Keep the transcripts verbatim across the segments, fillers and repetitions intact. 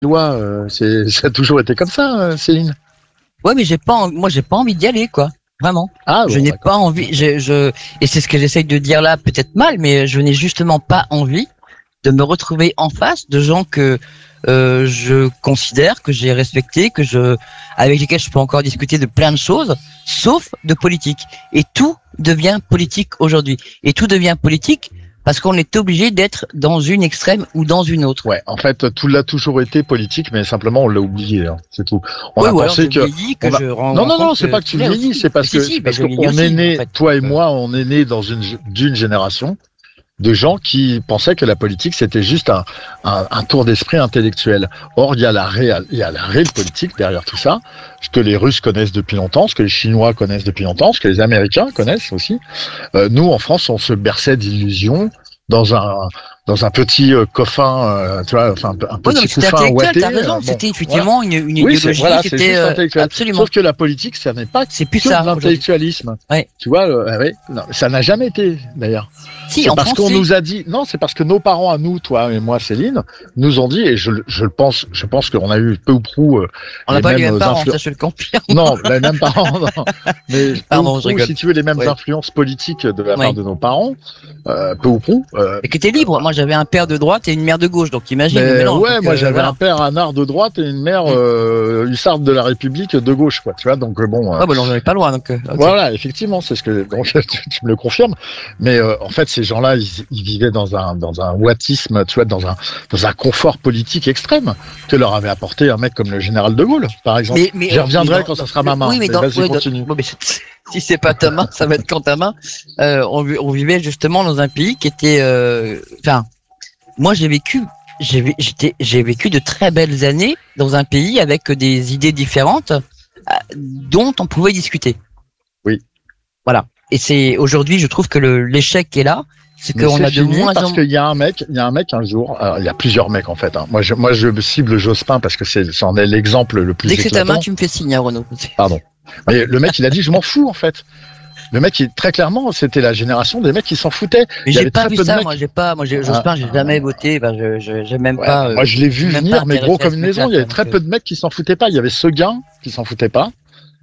loi, euh, c'est, ça a toujours été comme ça, euh, Céline. Ouais, mais j'ai pas, en- moi, j'ai pas envie d'y aller, quoi. Vraiment. Ah, je bon, n'ai d'accord. pas envie, je, je, et c'est ce que j'essaye de dire là, peut-être mal, mais je n'ai justement pas envie de me retrouver en face de gens que euh, je considère, que j'ai respecté, que je, avec lesquels je peux encore discuter de plein de choses, sauf de politique. Et tout devient politique aujourd'hui. Et tout devient politique parce qu'on est obligé d'être dans une extrême ou dans une autre. Ouais, en fait, tout l'a toujours été politique, mais simplement on l'a oublié, hein, c'est tout. On Oui, a ou alors pensé je que vieillis, que on va- je rends non, non, non, compte c'est pas que tu l'ai vieillis, aussi. c'est parce Si, que si, c'est ben, parce je qu'on vieillis est aussi, né, en fait. toi et Donc, euh, moi, on est né dans une d'une génération de gens qui pensaient que la politique c'était juste un, un, un tour d'esprit intellectuel. Or, il y a la réelle, il y a la réelle politique derrière tout ça, ce que les Russes connaissent depuis longtemps, ce que les Chinois connaissent depuis longtemps, ce que les Américains connaissent aussi. Euh, nous, en France, on se berçait d'illusions dans un dans un petit euh, coffin, euh, tu vois, enfin un Oui, non, petit mais c'était couffin intellectuel, ouaté. t'as raison. euh, bon, C'était voilà. effectivement une, une Oui, c'est, idéologie, voilà, c'est c'était juste euh, intellectuel. absolument. Sauf que la politique, ça n'est pas C'est plus que ça de l'intellectualisme. Ouais. Tu vois, le- ah ouais, non, ça n'a jamais été, d'ailleurs. Si, C'est en parce France, qu'on si. nous a dit, non, c'est parce que nos parents à nous, toi et moi, Céline, nous ont dit, et je, le- je le pense, je pense qu'on a eu peu ou prou euh, On n'a les pas eu les mêmes mêmes parents, influ- ça je le confirme. non, les mêmes parents, non. Mais peu Pardon, ou je prou, rigole. si tu veux, les mêmes Ouais. influences politiques de la Ouais. part de nos parents, euh, peu ou prou. Euh, Et qui était libre. Moi, j'avais un père de droite et une mère de gauche, donc imagine le mais mélange. ouais, Donc, moi euh, j'avais voilà. un père anard de droite et une mère Mm. euh, hussarde de la République de gauche, quoi. Tu vois, donc euh, bon. euh, Ouais, bah non, j'en ai pas loin, donc. euh, ok. Voilà, effectivement, c'est ce que donc tu, tu me le confirmes. Mais euh, en fait, ces gens-là, ils, ils vivaient dans un dans un wattisme, tu vois, dans un dans un confort politique extrême que leur avait apporté un mec comme le général de Gaulle, par exemple. Mais, mais, J'y reviendrai mais dans- quand ça sera ma main. Oui, mais Mais dans, vas-y, ouais, dans- continue. bon, mais c'est- si c'est pas ta main, ça va être quand ta main. Euh, on, vi- on vivait justement dans un pays qui était, euh, enfin, moi j'ai vécu, j'ai vé- j'étais, j'ai vécu de très belles années dans un pays avec des idées différentes euh, dont on pouvait discuter. Oui. Voilà. Et c'est aujourd'hui, je trouve que le, l'échec est là, c'est Mais qu'on c'est a de fini moins en parce moins. qu'il y a un mec, il y a un mec un jour, alors, il y a plusieurs mecs en fait. Hein. Moi, je, moi, je cible Jospin parce que c'est, c'en est l'exemple le plus Dès que c'est ta éclatant. main, tu me fais signe, hein, Renaud. Pardon. Mais le mec, il a dit, je m'en fous en fait. Le mec, il, très clairement, c'était la génération des mecs qui s'en foutaient. Mais Il y j'ai avait pas très vu peu de ça, mecs. moi j'ai pas, moi j'ai, Jospin, j'ai Ah, jamais ah, voté, ben je, je, j'ai même Ouais, pas. euh, moi, je l'ai vu même venir, pas mais gros intéressé à comme ce une maison. truc-là, Il y avait quoi, très donc, peu de mecs qui s'en foutaient pas. Il y avait Seguin qui s'en foutait pas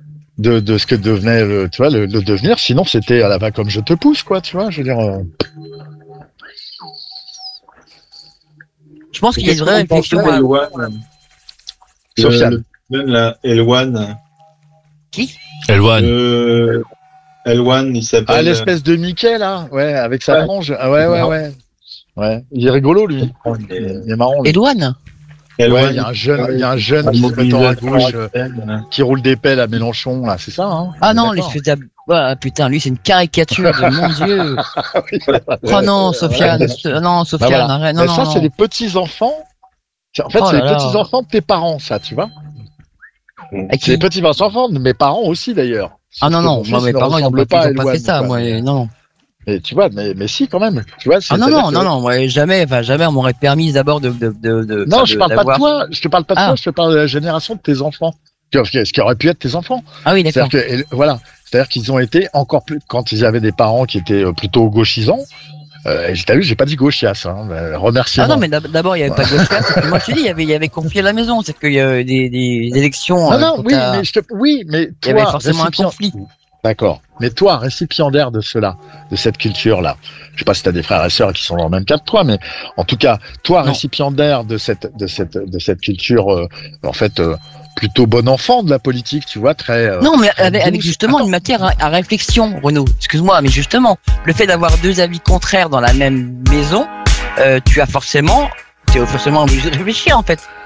de, de ce que devenait le, tu vois, le, le devenir. Sinon, c'était à la va comme je te pousse, quoi, tu vois. Je veux dire. euh, Je pense qu'il y a une vraie réflexion. à- Elwan, Sofiane. le, le jeune, là, Elwan. Qui Elwan. Euh, Elwan, il Ah, s'appelle. l'espèce de Mickey, là. Ouais, avec sa Ouais. frange. Ah, ouais, ouais, ouais. Ouais. Il est rigolo, lui. euh, Il est marrant, lui. Éloigne. Ouais, Elwan, il y a un jeune, il y a un jeune un qui se prétend à mobilisateur gauche, euh, actuel. qui roule des pelles à Mélenchon, là. C'est ça, hein. Ah non, D'accord. l'espèce d'ab... Ah, putain, lui c'est une caricature de mon Dieu. Oh non, Sofiane, ce- non, Bah, Sofiane, voilà. arrête, non, Mais non, ça, non. c'est les petits-enfants. En fait, Oh c'est les là là. petits-enfants de tes parents, ça, tu vois. À qui C'est les petits-enfants de mes parents aussi, d'ailleurs. Ah non, Sauf que non, mon moi fils mes ne parents ils ont ressemble pas, ils ont pas à fait ça, Elwan, moi, quoi. non, non. Mais tu vois, mais, mais si, quand même. Tu vois, Ah non, c'est-à-dire non, que- non, non, moi, jamais, enfin, jamais on m'aurait permis d'abord de, de, de, de Non, enfin, je de- parle pas de d'avoir- toi. Je te parle pas de Ah. toi. Je te parle de la génération de tes enfants. Ce qui aurait pu être tes enfants. Ah oui, d'accord. C'est-à-dire que, voilà. C'est-à-dire qu'ils ont été encore plus, quand ils avaient des parents qui étaient euh, plutôt gauchisants, euh, et t'as vu, j'ai pas dit gauchias, hein. Euh, remercie. Ah non, mais d'ab- d'abord il y avait pas de gauche. Moi je te dis, il y avait, il y avait conflit à la maison, c'est qu'il y a eu des, des élections. Non, euh, non, quand oui, t'as- mais je te, oui, mais il y avait toi, forcément un récipient- conflit. D'accord. Mais toi, récipiendaire de cela, de cette culture-là, je sais pas si t'as des frères et sœurs qui sont dans le même cas que toi, mais en tout cas, toi, Non. récipiendaire de cette, de cette, de cette culture, euh, en fait, euh, plutôt bon enfant de la politique, tu vois, très. euh, Non, mais très avec, avec douce. justement Attends. une matière à, à réflexion, Renaud. Excuse-moi, mais justement, le fait d'avoir deux avis contraires dans la même maison, euh, tu as forcément, tu es forcément obligé de réfléchir en fait.